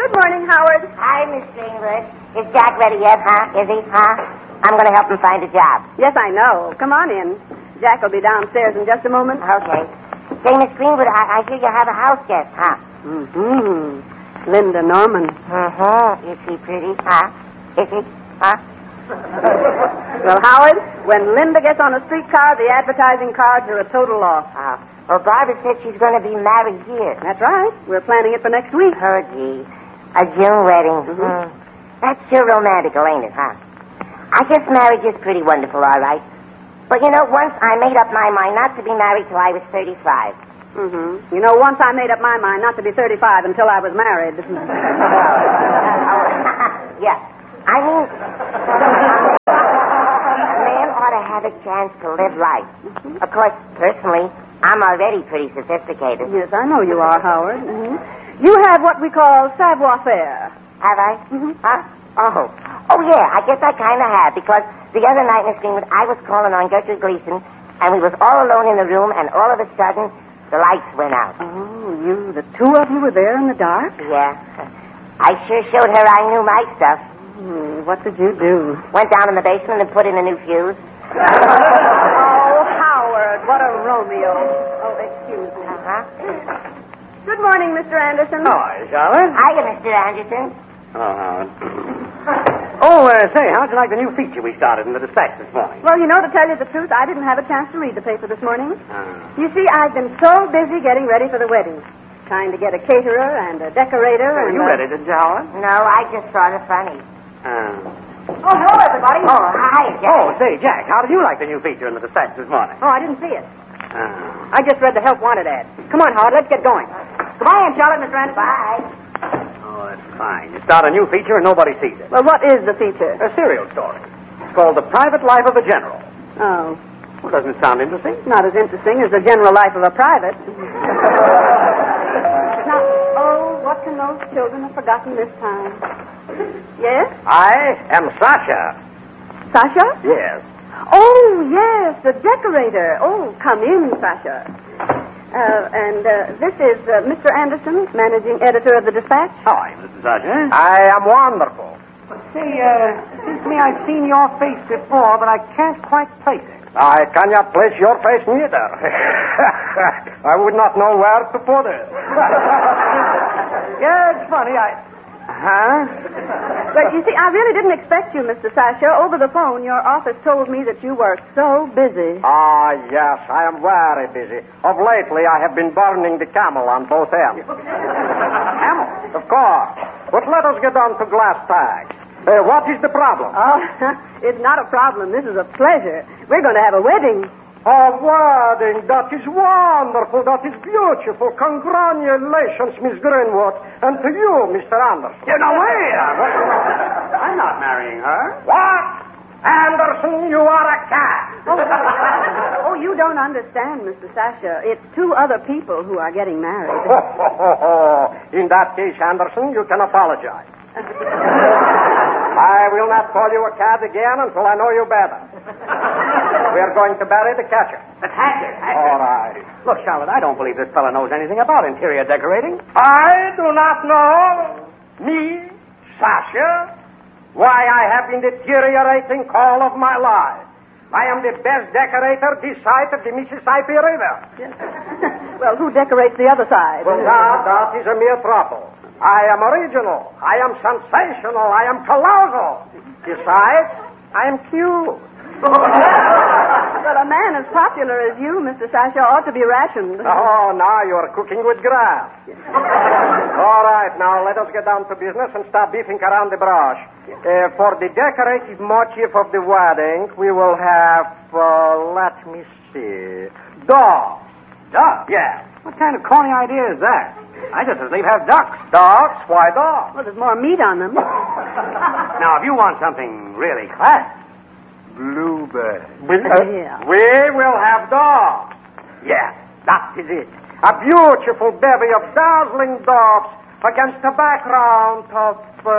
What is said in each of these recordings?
Good morning, Howard. Hi, Miss Greenwood. Is Jack ready yet, huh? Is he, huh? I'm going to help him find a job. Yes, I know. Come on in. Jack will be downstairs in just a moment. Okay. Say, Miss Greenwood, I hear you have a house guest, huh? Mm-hmm. Linda Norman. Mm-hmm. Is she pretty, huh? Is he, huh? Well, Howard, when Linda gets on a streetcar, the advertising cards are a total loss. Well, Barbara said she's going to be married here. That's right. We're planning it for next week. Oh, gee. A June wedding. Mm-hmm. That's sure romantical, ain't it, huh? I guess marriage is pretty wonderful, all right. But, you know, once I made up my mind not to be married till I was 35. Mm-hmm. You know, once I made up my mind not to be 35 until I was married. Yeah. I mean, a man ought to have a chance to live life. Mm-hmm. Of course, personally, I'm already pretty sophisticated. Yes, I know you are, Howard. Mm-hmm. You have what we call savoir-faire. Have I? Mm-hmm. Huh? Oh, yeah, I guess I kind of have, because the other night, Miss Greenwood, I was calling on Gertrude Gleason, and we was all alone in the room, and all of a sudden, the lights went out. Oh, the two of you were there in the dark? Yeah. I sure showed her I knew my stuff. What did you do? Went down in the basement and put in a new fuse. Oh, Howard, what a Romeo. Oh, excuse me. Uh-huh. Good morning, Mr. Anderson. Hi, Charlotte. Hiya, Mr. Anderson. Oh, Howard. Say, how'd you like the new feature we started in the Dispatch this morning? Well, you know, to tell you the truth, I didn't have a chance to read the paper this morning. You see, I've been so busy getting ready for the wedding. Trying to get a caterer and a decorator. You read it, didn't you, Howard? No, I just thought it funny. Oh, hello, everybody. Oh, hi, Jack. Oh, say, Jack, how did you like the new feature in the Dispatch this morning? Oh, I didn't see it. I just read the help wanted ad. Come on, Howard, let's get going. Goodbye, Aunt Charlotte, Mr. Anderson. Bye. Oh, that's fine. You start a new feature and nobody sees it. Well, what is the feature? A serial story. It's called The Private Life of a General. Oh. Well, doesn't it sound interesting? Not as interesting as the general life of a private. Now, what can those children have forgotten this time? Yes? I am Sasha. Sasha? Yes. Oh, yes, the decorator. Oh, come in, Sasha. This is Mr. Anderson, managing editor of the Dispatch. Hi, Mr. Sasha. I am wonderful. But say, seems to me I've seen your face before, but I can't quite place it. I cannot place your face neither. I would not know where to put it. Yeah, it's funny. Huh? But you see, I really didn't expect you, Mr. Sasha. Over the phone, your office told me that you were so busy. Ah, yes, I am very busy. Of lately, I have been burning the camel on both ends. Camel? Of course. But let us get on to glass tags. What is the problem? Oh, it's not a problem. This is a pleasure. We're going to have a wedding. A wedding? That is wonderful. That is beautiful. Congratulations, Miss Greenwood. And to you, Mr. Anderson. No, wait. I'm not marrying her. What? Anderson, you are a cat. Oh, you don't understand, Mr. Sasha. It's two other people who are getting married. In that case, Anderson, you can apologize. I will not call you a cad again until I know you better. We are going to bury the catcher. The catcher? All right. Look, Charlotte, I don't believe this fellow knows anything about interior decorating. I do not know, me, Sasha, why I have been deteriorating all of my life. I am the best decorator this side of the Mississippi River. Well, who decorates the other side? Well, that is a mere trouble. I am original. I am sensational. I am colossal. Besides, I am cute. Well, a man as popular as you, Mr. Sasha, ought to be rationed. Oh, now you are cooking with grass. All right, now let us get down to business and start beefing around the brush. For the decorative motif of the wedding, we will have, let me see, dogs. Ducks? Yeah. What kind of corny idea is that? I just as leave have ducks. Dogs? Why dogs? Well, there's more meat on them. Now, if you want something really classy, bluebird. Yeah. We will have dogs. Yeah, that is it. A beautiful bevy of dazzling dogs against a background of.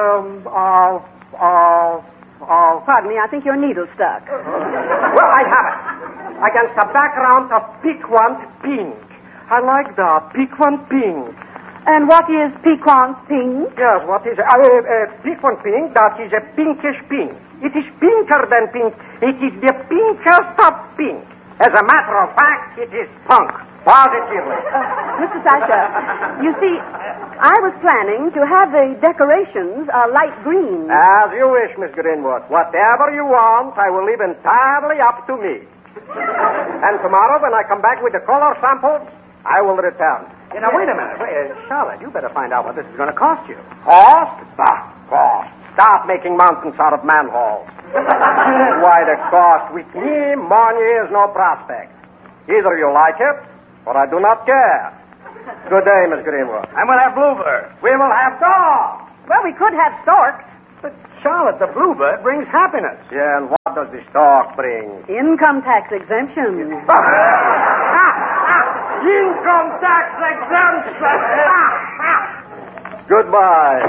Pardon me, I think your needle's stuck. Well, I have it. Against a background of piquant pink. I like that, piquant pink. And what is piquant pink? Yes, what is piquant pink? That is a pinkish pink. It is pinker than pink. It is the pinkest of pink. As a matter of fact, it is punk. Positively. Mr. Sasha, you see, I was planning to have the decorations light green. As you wish, Miss Greenwood. Whatever you want, I will leave entirely up to me. And tomorrow, when I come back with the color samples, I will return. Now, wait a minute. Charlotte, you better find out what this is going to cost you. Cost? Bah, cost. Stop making mountains out of manholes. Why the cost? With me, money is no prospect. Either you like it, or I do not care. Good day, Miss Greenwood. And we'll have Bluebird. We will have dogs. Well, we could have storks. But, Charlotte, the Bluebird brings happiness. Yeah, and what does the stork bring? Income tax exemption. Income tax exemption. Goodbye.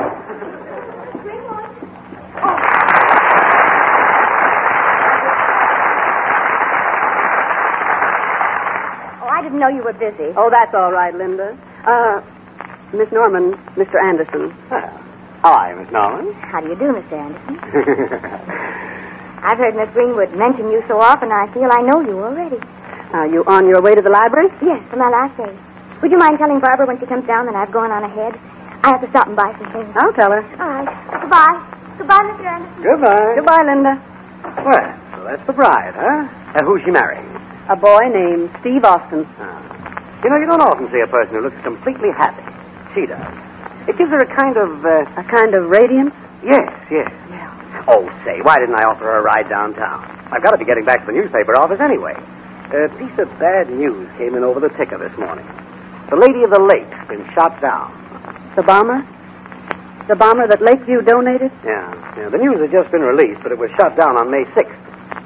Oh, I didn't know you were busy. Oh, that's all right, Linda. Miss Norman, Mr. Anderson. Hi, Miss Norman. How do you do, Mr. Anderson? I've heard Miss Greenwood mention you so often, I feel I know you already. Are you on your way to the library? Yes, for my last day. Would you mind telling Barbara when she comes down that I've gone on ahead? I have to stop and buy some things. I'll tell her. All right. Goodbye. Goodbye, Mr. Anderson. Goodbye. Goodbye, Linda. Well, so that's the bride, huh? Who's she marrying? A boy named Steve Austin. You know, you don't often see a person who looks completely happy. She does. It gives her a kind of... A kind of radiance? Yes. Yeah. Oh, say, why didn't I offer her a ride downtown? I've got to be getting back to the newspaper office anyway. A piece of bad news came in over the ticker this morning. The Lady of the Lake's been shot down. The bomber? The bomber that Lakeview donated? Yeah. The news has just been released, but it was shot down on May 6th.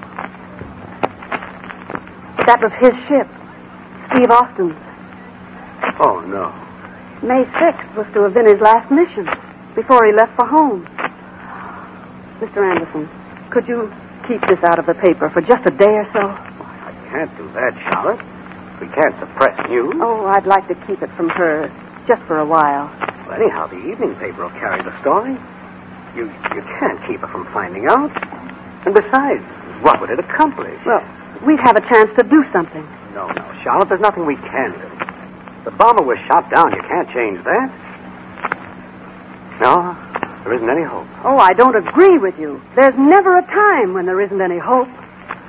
That was his ship. Steve Austin's. Oh, no. May 6th was to have been his last mission before he left for home. Mr. Anderson, could you keep this out of the paper for just a day or so? I can't do that, Charlotte. We can't suppress news. Oh, I'd like to keep it from her just for a while. Well, anyhow, the evening paper will carry the story. You can't keep her from finding out. And besides, what would it accomplish? Well, we'd have a chance to do something. No, Charlotte, there's nothing we can do. The bomber was shot down. You can't change that. No, there isn't any hope. Oh, I don't agree with you. There's never a time when there isn't any hope.